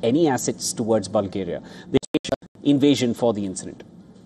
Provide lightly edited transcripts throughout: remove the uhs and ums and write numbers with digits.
any assets towards Bulgaria. They invasion for the incident.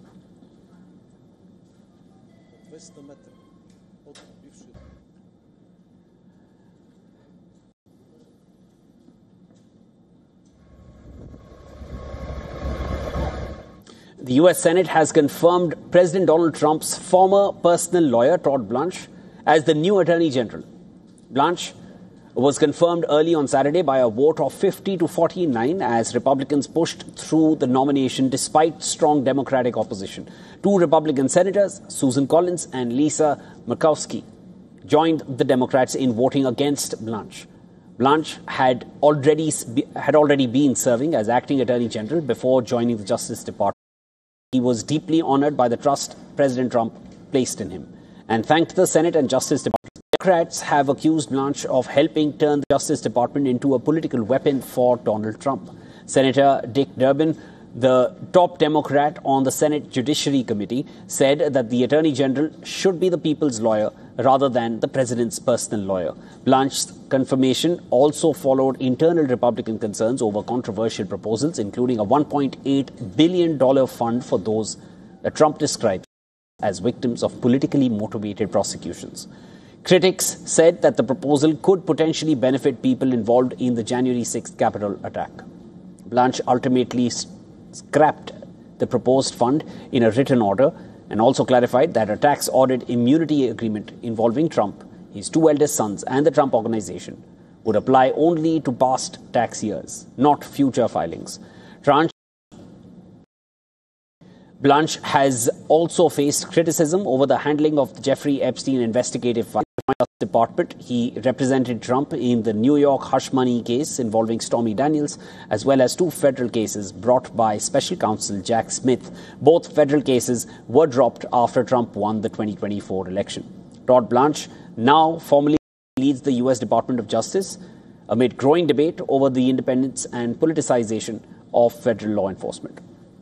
The U.S. Senate has confirmed President Donald Trump's former personal lawyer, Todd Blanche, as the new Attorney General. Blanche was confirmed early on Saturday by a vote of 50 to 49 as Republicans pushed through the nomination despite strong Democratic opposition. Two Republican senators, Susan Collins and Lisa Murkowski, joined the Democrats in voting against Blanche. Blanche had already been serving as acting Attorney General before joining the Justice Department. He was deeply honored by the trust President Trump placed in him and thanked the Senate and Justice Department. Democrats have accused Blanche of helping turn the Justice Department into a political weapon for Donald Trump. Senator Dick Durbin, the top Democrat on the Senate Judiciary Committee, said that the Attorney General should be the people's lawyer rather than the president's personal lawyer. Blanche's confirmation also followed internal Republican concerns over controversial proposals, including a $1.8 billion fund for those that Trump described as victims of politically motivated prosecutions. Critics said that the proposal could potentially benefit people involved in the January 6th Capitol attack. Blanche ultimately scrapped the proposed fund in a written order and also clarified that a tax audit immunity agreement involving Trump, his two eldest sons, and the Trump Organization would apply only to past tax years, not future filings. Blanche has also faced criticism over the handling of the Jeffrey Epstein investigative file. Department. He represented Trump in the New York hush money case involving Stormy Daniels, as well as two federal cases brought by special counsel Jack Smith. Both federal cases were dropped after Trump won the 2024 election. Todd Blanche now formally leads the U.S. Department of Justice amid growing debate over the independence and politicization of federal law enforcement.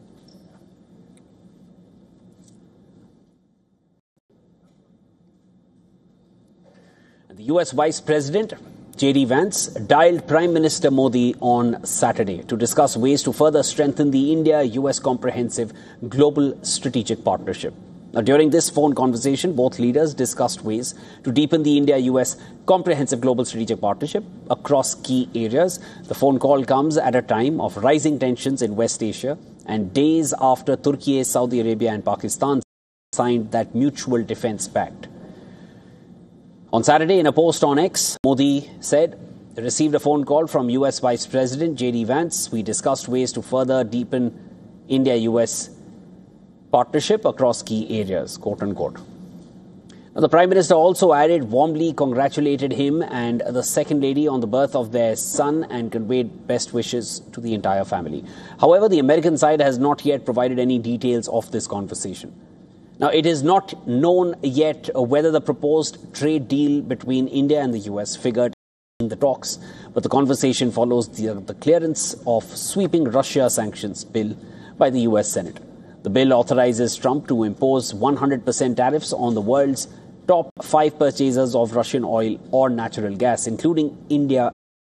The U.S. Vice President J.D. Vance dialed Prime Minister Modi on Saturday to discuss ways to further strengthen the India-U.S. Comprehensive Global Strategic Partnership. Now, during this phone conversation, both leaders discussed ways to deepen the India-U.S. Comprehensive Global Strategic Partnership across key areas. The phone call comes at a time of rising tensions in West Asia and days after Turkey, Saudi Arabia and Pakistan signed that mutual defense pact. On Saturday, in a post on X, Modi said he received a phone call from U.S. Vice President J.D. Vance. We discussed ways to further deepen India-U.S. partnership across key areas, quote unquote. Now, the Prime Minister also added warmly congratulated him and the Second Lady on the birth of their son and conveyed best wishes to the entire family. However, the American side has not yet provided any details of this conversation. Now, it is not known yet whether the proposed trade deal between India and the U.S. figured in the talks, but the conversation follows the clearance of sweeping Russia sanctions bill by the U.S. Senate. The bill authorizes Trump to impose 100% tariffs on the world's top 5 purchasers of Russian oil or natural gas, including India.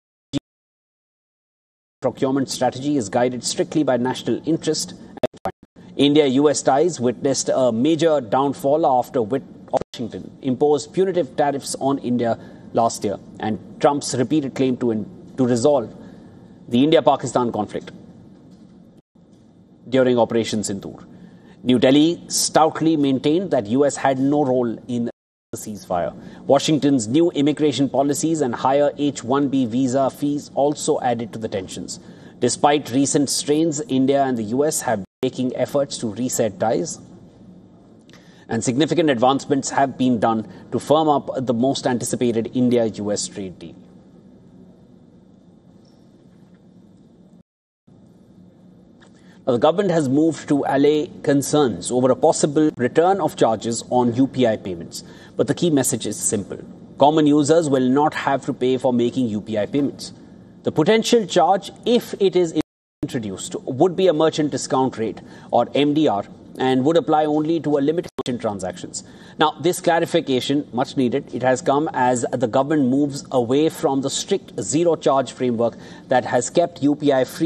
Procurement strategy is guided strictly by national interest. India-U.S. ties witnessed a major downfall after Washington imposed punitive tariffs on India last year and Trump's repeated claim to resolve the India-Pakistan conflict during Operation Sindoor. New Delhi stoutly maintained that U.S. had no role in the ceasefire. Washington's new immigration policies and higher H-1B visa fees also added to the tensions. Despite recent strains, India and the U.S. have been making efforts to reset ties, and significant advancements have been done to firm up the most anticipated India-U.S. trade deal. Now, the government has moved to allay concerns over a possible return of charges on UPI payments. But the key message is simple. Common users will not have to pay for making UPI payments. The potential charge, if it is introduced, would be a merchant discount rate or MDR and would apply only to a limited merchant transactions. Now, this clarification, much needed, it has come as the government moves away from the strict zero charge framework that has kept UPI free